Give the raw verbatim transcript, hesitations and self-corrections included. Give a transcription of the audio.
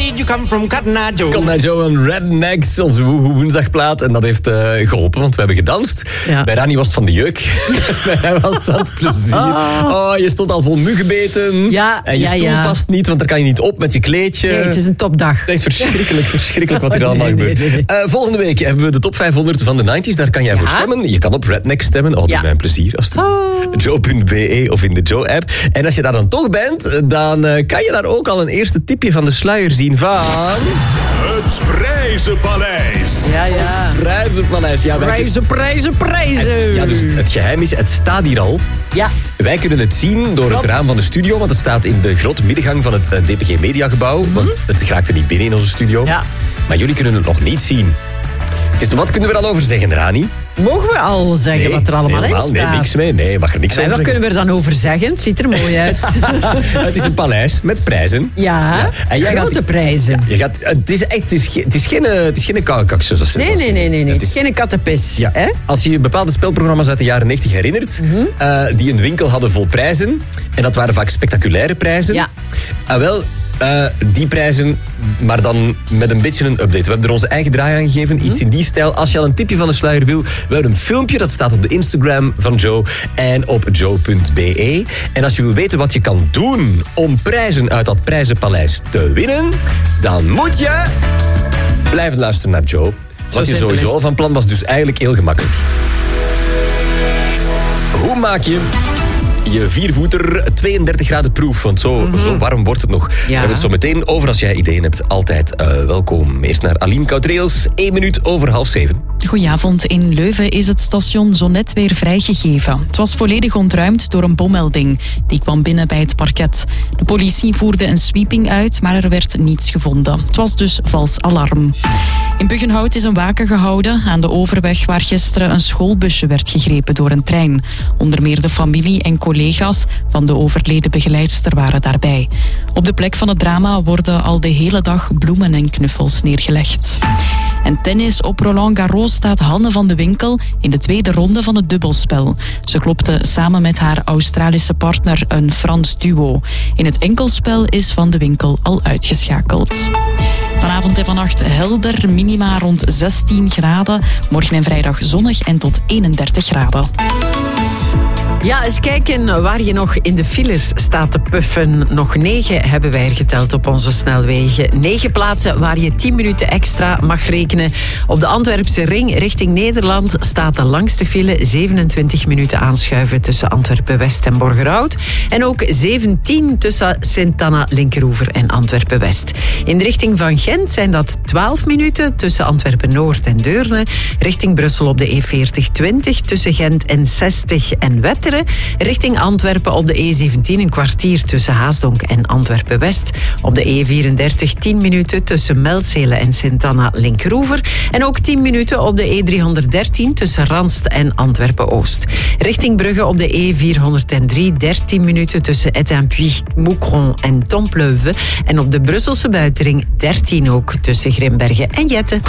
did you come from, Cotton Eye Joe? Cotton Eye Joe en Rednecks, onze Woehoe woensdagplaat. En dat heeft uh, geholpen, want we hebben gedanst. Ja. Bij Rani was het van de jeuk. Bij mij was het van het plezier. Oh, je stond al vol muggenbeten. Ja, en je ja, stoel ja. past niet, want daar kan je niet op met je kleedje. Nee, het is een topdag. Dat is verschrikkelijk, verschrikkelijk wat hier allemaal nee, nee, gebeurt. nee, nee. Uh, volgende week hebben we de top vijfhonderd van de negentig. Daar kan jij ja. voor stemmen. Je kan op Redneck stemmen. Oh, dat doet mij een plezier. Als het oh. joe punt b e of in de Joe-app. En als je daar dan toch bent, dan uh, kan je daar ook al een eerste tipje van de sluier zien van... Het Prijzenpaleis. Ja, ja. Het Prijzenpaleis. Ja, prijzen, prijzen, prijzen. Het, ja, dus het geheim is, het staat hier al. Ja. Wij kunnen het zien door Klopt. het raam van de studio, want het staat in de grote middengang van het D P G Mediagebouw. Mm-hmm. Want het raakt er niet binnen in onze studio. Ja. Maar jullie kunnen het nog niet zien. Dus wat kunnen we er al over zeggen, Rani? Mogen we al zeggen nee, wat er allemaal in staat? Nee, niks mee. Nee, mag er niks nee, over wat zeggen. kunnen we er dan over zeggen? Het ziet er mooi uit. Het is een paleis met prijzen. Ja, ja. En jij grote gaat, prijzen. Ja, je gaat, het, is echt, het, is, het is geen, het is geen koukaksjes of zo. Nee, nee, nee, nee, nee. Het is geen kattenpis. Ja. Hè? Als je bepaalde spelprogramma's uit de jaren negentig herinnert, mm-hmm. uh, die een winkel hadden vol prijzen, en dat waren vaak spectaculaire prijzen. Ja. Uh, wel... Uh, die prijzen, maar dan met een beetje een update. We hebben er onze eigen draai aan gegeven, mm-hmm. iets in die stijl. Als je al een tipje van de sluier wil, we hebben een filmpje, dat staat op de Instagram van Joe en op joe punt b e. En als je wil weten wat je kan doen om prijzen uit dat prijzenpaleis te winnen, dan moet je blijven luisteren naar Joe. Wat je sowieso al van plan was, dus eigenlijk heel gemakkelijk. Hoe maak je... je viervoeter tweeëndertig graden proef, want zo, mm-hmm. zo warm wordt het nog. Ja. Daar hebben we het zo meteen over. Als jij ideeën hebt, altijd uh, welkom. Eerst naar Aline Koutreels, één minuut over half zeven. Goedenavond. In Leuven is het station zo net weer vrijgegeven. Het was volledig ontruimd door een bommelding. Die kwam binnen bij het parket. De politie voerde een sweeping uit, maar er werd niets gevonden. Het was dus vals alarm. In Buggenhout is een waken gehouden aan de overweg waar gisteren een schoolbusje werd gegrepen door een trein. Onder meer de familie en collega's van de overleden begeleidster waren daarbij. Op de plek van het drama worden al de hele dag bloemen en knuffels neergelegd. En tennis op Roland Garros staat Hanne van de Winkel in de tweede ronde van het dubbelspel. Ze klopte samen met haar Australische partner een Frans duo. In het enkelspel is Van de Winkel al uitgeschakeld. Vanavond en vannacht helder, minima rond zestien graden. Morgen en vrijdag zonnig en tot eenendertig graden. Ja, eens kijken waar je nog in de files staat te puffen. Nog negen hebben wij er geteld op onze snelwegen. Negen plaatsen waar je tien minuten extra mag rekenen. Op de Antwerpse ring richting Nederland staat de langste file. zevenentwintig minuten aanschuiven tussen Antwerpen-West en Borgerhout. En ook zeventien tussen Sint-Anna, Linkeroever en Antwerpen-West. In de richting van Gent zijn dat twaalf minuten tussen Antwerpen-Noord en Deurne. Richting Brussel op de E veertig twintig tussen Gent en zestig en Wetteren. Richting Antwerpen op de E zeventien een kwartier tussen Haasdonk en Antwerpen-West. Op de E vierendertig tien minuten tussen Melzele en Sint-Anna, Linkeroever. En ook tien minuten op de E driehonderddertien tussen Ranst en Antwerpen-Oost. Richting Brugge op de E vierhonderddrie dertien minuten tussen Étampie, Moucron en Tompleuve. En op de Brusselse buitenring dertien ook tussen Grimbergen en Jette.